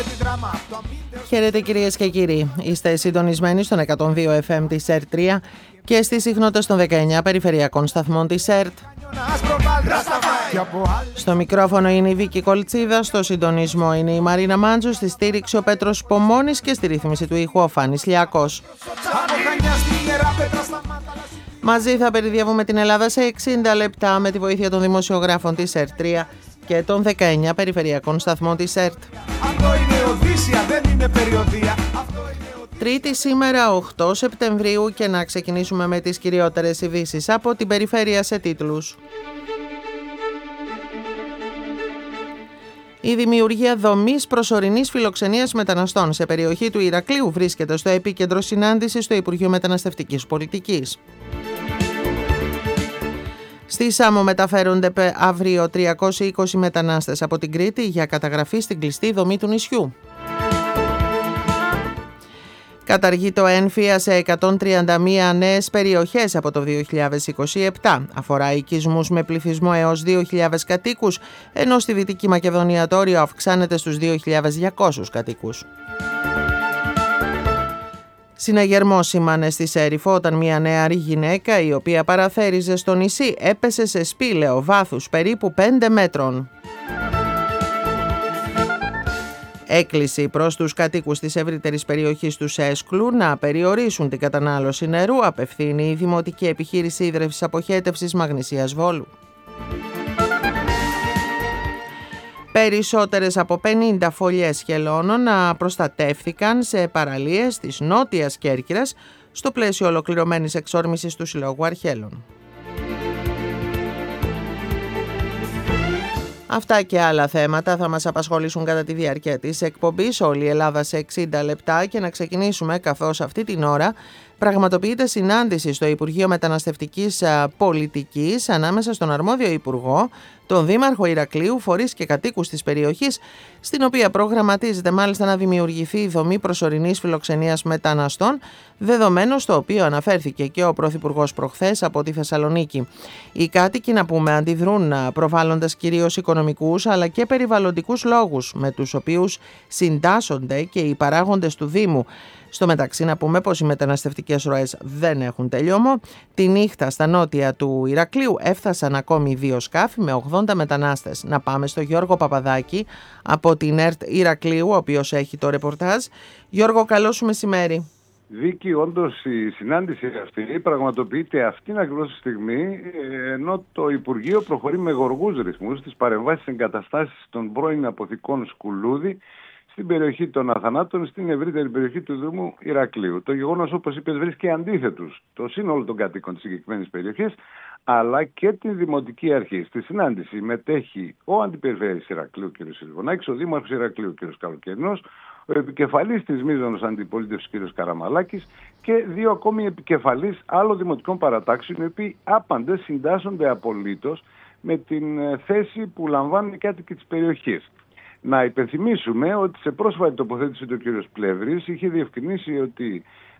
Χαίρετε κυρίες και κύριοι. Είστε συντονισμένοι στον 102 FM της ΕΡΤ3 και στις συχνότητες των 19 περιφερειακών σταθμών της ΕΡΤ. Στο μικρόφωνο είναι η Βίκη Κολτσίδα, στο συντονισμό είναι η Μαρίνα Μάντζου, στη στήριξη ο Πέτρος Πομώνης και στη ρύθμιση του ήχου ο Φάνης Λιάκος. Μαζί θα περιδιαβούμε την Ελλάδα σε 60 λεπτά με τη βοήθεια των δημοσιογράφων της ΕΡΤ3 και των 19 περιφερειακών σταθμών της ΕΡΤ. Τρίτη σήμερα 8 Σεπτεμβρίου και να ξεκινήσουμε με τις κυριότερες ειδήσεις από την περιφέρεια σε τίτλους. Η δημιουργία δομής προσωρινής φιλοξενίας μεταναστών σε περιοχή του Ηρακλείου βρίσκεται στο επίκεντρο συνάντησης στο Υπουργείο Μεταναστευτικής Πολιτικής. Στη Σάμο μεταφέρονται αύριο 320 μετανάστες από την Κρήτη για καταγραφή στην κλειστή δομή του νησιού. Καταργεί το έμφυα σε 131 νέες περιοχές από το 2027. Αφορά οικισμούς με πληθυσμό έως 2.000 κατοίκους, ενώ στη Δυτική Μακεδονία το όριο αυξάνεται στους 2.200 κατοίκους. Συναγερμό σήμανε στη Σέριφο όταν μια νεαρή γυναίκα η οποία παραθέριζε στο νησί έπεσε σε σπήλαιο βάθους περίπου 5 μέτρων. Έκκληση προς τους κατοίκους της ευρύτερης περιοχής του Σέσκλου να περιορίσουν την κατανάλωση νερού απευθύνει η Δημοτική Επιχείρηση Ίδρευσης Αποχέτευσης Μαγνησίας Βόλου. Περισσότερες από 50 φωλιές χελώνων προστατεύθηκαν σε παραλίες της Νότιας Κέρκυρας στο πλαίσιο ολοκληρωμένης εξόρμησης του Συλλόγου Αρχέλων. Αυτά και άλλα θέματα θα μας απασχολήσουν κατά τη διάρκεια της εκπομπής όλη η Ελλάδα σε 60 λεπτά και να ξεκινήσουμε καθώς αυτή την ώρα πραγματοποιείται συνάντηση στο Υπουργείο Μεταναστευτικής Πολιτικής ανάμεσα στον αρμόδιο Υπουργό, τον Δήμαρχο Ηρακλείου, φορείς και κατοίκους της περιοχής, στην οποία προγραμματίζεται μάλιστα να δημιουργηθεί η δομή προσωρινής φιλοξενίας μεταναστών, δεδομένο στο οποίο αναφέρθηκε και ο Πρωθυπουργός προχθές από τη Θεσσαλονίκη. Οι κάτοικοι, να πούμε, αντιδρούν προβάλλοντας κυρίως οικονομικούς αλλά και περιβαλλοντικούς λόγους με τους οποίους συντάσσονται και οι παράγοντες του Δήμου. Στο μεταξύ να πούμε πως οι μεταναστευτικές ροές δεν έχουν τελειώμο. Τη νύχτα στα νότια του Ηρακλείου έφτασαν ακόμη 2 σκάφη με 80 μετανάστες. Να πάμε στο Γιώργο Παπαδάκη από την ΕΡΤ Ηρακλείου, ο οποίος έχει το ρεπορτάζ. Γιώργο, καλό σου μεσημέρι. Βίκη, όντως η συνάντηση αυτή πραγματοποιείται αυτήν ακριβώς τη στιγμή, ενώ το Υπουργείο προχωρεί με γοργούς ρυθμούς στις παρεμβάσεις εγκαταστάσεις των πρώην αποθηκών Σκουλούδη στην περιοχή των Αθανάτων, στην ευρύτερη περιοχή του Δήμου Ηρακλείου. Το γεγονός, όπως είπες, βρίσκει αντίθετους το σύνολο των κατοίκων της συγκεκριμένης περιοχής, αλλά και τη Δημοτική Αρχή. Στη συνάντηση μετέχει ο Αντιπεριφέρειας Ηρακλείου κ. Σιλβονάκης, ο Δήμαρχος Ηρακλείου κ. Καλοκαιρινός, ο επικεφαλής της μείζωνος αντιπολίτευσης κ. Καραμαλάκης και 2 ακόμη επικεφαλής άλλων δημοτικών παρατάξεων, οι οποίοι άπαντες συντάσσονται απολύτως με την θέση που λαμβάνουν οι κάτοικοι της περιοχής. Να υπενθυμίσουμε ότι σε πρόσφατη τοποθέτηση του κ. Πλεύρης είχε διευκρινίσει ότι